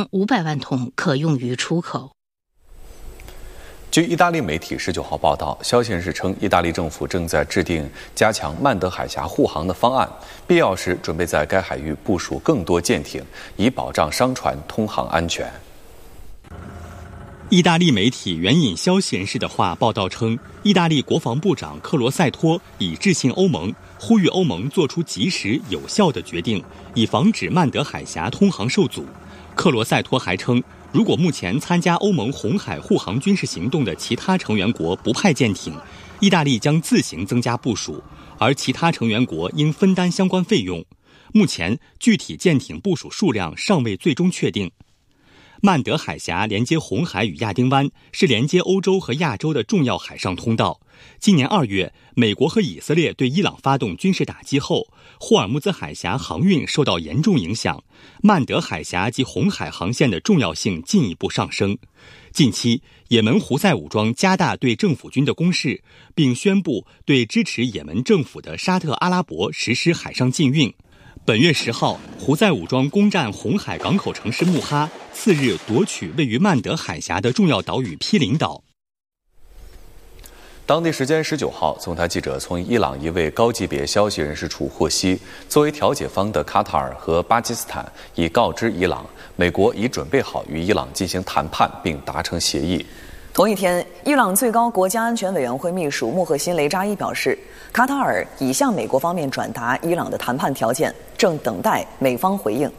共500万桶，可用于出口。 据意大利媒体19号报道，消息人士称，意大利政府正在制定加强曼德海峡护航的方案，必要时准备在该海域部署更多舰艇，以保障商船通航安全。 意大利媒体援引消息人士的话报道称，意大利国防部长克罗塞托已致信欧盟，呼吁欧盟做出及时有效的决定，以防止曼德海峡通航受阻。克罗塞托还称，如果目前参加欧盟红海护航军事行动的其他成员国不派舰艇，意大利将自行增加部署，而其他成员国应分担相关费用。目前具体舰艇部署数量尚未最终确定。曼德海峡连接红海与亚丁湾，是连接欧洲和亚洲的重要海上通道。今年2月，美国和以色列对伊朗发动军事打击后，霍尔木兹海峡航运受到严重影响，曼德海峡及红海航线的重要性进一步上升。近期，也门胡塞武装加大对政府军的攻势，并宣布对支持也门政府的沙特阿拉伯实施海上禁运。本月10号，胡塞武装攻占红海港口城市穆哈，次日夺取位于曼德海峡的重要岛屿毗邻岛。 当地时间19号，总台记者从伊朗一位高级别消息人士处获悉，作为调解方的卡塔尔和巴基斯坦已告知伊朗，美国已准备好与伊朗进行谈判并达成协议。 同一天，伊朗最高国家安全委员会秘书穆赫辛·雷扎伊表示，卡塔尔已向美国方面转达伊朗的谈判条件，正等待美方回应。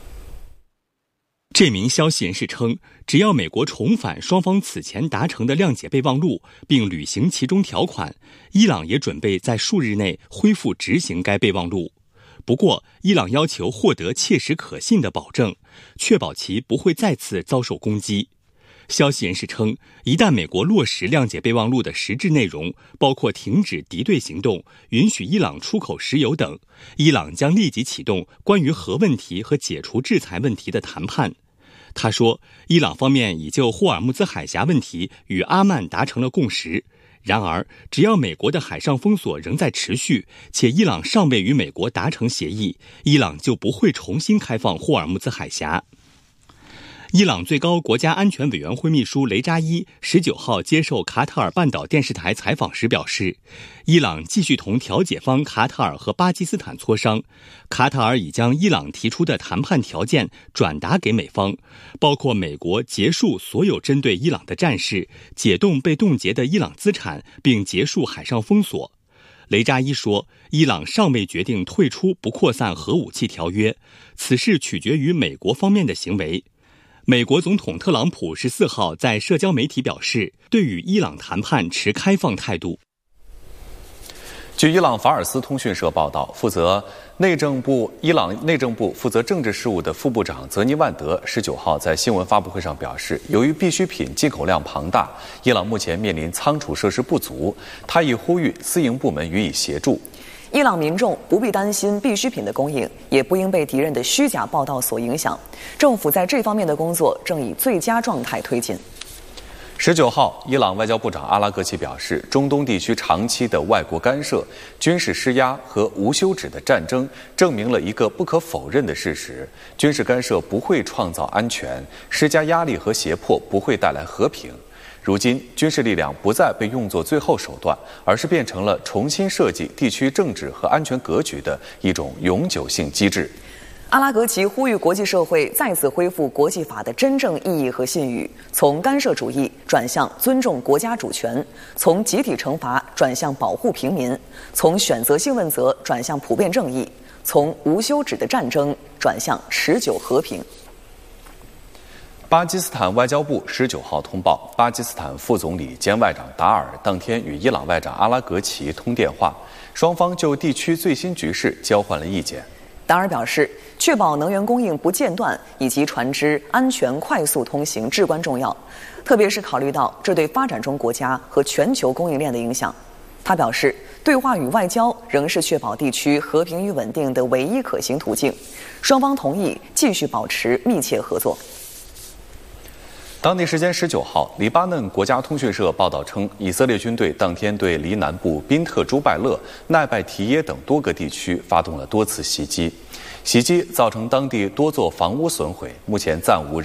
这名消息人士称，只要美国重返双方此前达成的谅解备忘录，并履行其中条款，伊朗也准备在数日内恢复执行该备忘录。不过，伊朗要求获得切实可信的保证，确保其不会再次遭受攻击。消息人士称，一旦美国落实谅解备忘录的实质内容，包括停止敌对行动、允许伊朗出口石油等，伊朗将立即启动关于核问题和解除制裁问题的谈判。他说，伊朗方面已就霍尔木兹海峡问题与阿曼达成了共识。然而，只要美国的海上封锁仍在持续，且伊朗尚未与美国达成协议，伊朗就不会重新开放霍尔木兹海峡。伊朗最高国家安全委员会秘书雷扎伊19号接受卡塔尔半岛电视台采访时表示，伊朗继续同调解方卡塔尔和巴基斯坦磋商，卡塔尔已将伊朗提出的谈判条件转达给美方，包括美国结束所有针对伊朗的战事，解冻被冻结的伊朗资产，并结束海上封锁。雷扎伊说，伊朗尚未决定退出不扩散核武器条约，此事取决于美国方面的行为。美国总统特朗普14号在社交媒体表示，对与伊朗谈判持开放态度。 据伊朗法尔斯通讯社报道，伊朗内政部负责政治事务的副部长泽尼万德19号在新闻发布会上表示，由于必需品进口量庞大，伊朗目前面临仓储设施不足，他已呼吁私营部门予以协助。 伊朗民众不必担心必需品的供应，也不应被敌人的虚假报道所影响。政府在这方面的工作正以最佳状态推进。 19号，伊朗外交部长阿拉格齐表示，中东地区长期的外国干涉、军事施压和无休止的战争，证明了一个不可否认的事实：军事干涉不会创造安全，施加压力和胁迫不会带来和平。如今，军事力量不再被用作最后手段，而是变成了重新设计地区政治和安全格局的一种永久性机制。 阿拉格齐呼吁国际社会再次恢复国际法的真正意义和信誉，从干涉主义转向尊重国家主权，从集体惩罚转向保护平民，从选择性问责转向普遍正义，从无休止的战争转向持久和平。 巴基斯坦外交部19号通报，巴基斯坦副总理兼外长达尔当天与伊朗外长阿拉格齐通电话，双方就地区最新局势交换了意见。 达尔表示，确保能源供应不间断以及船只安全快速通行至关重要，特别是考虑到这对发展中国家和全球供应链的影响。他表示，对话与外交仍是确保地区和平与稳定的唯一可行途径，双方同意继续保持密切合作。 当地时间19号，黎巴嫩国家通讯社报道称，以色列军队当天对黎南部宾特朱拜勒、奈拜提耶等多个地区发动了多次袭击，袭击造成当地多座房屋损毁，目前暂无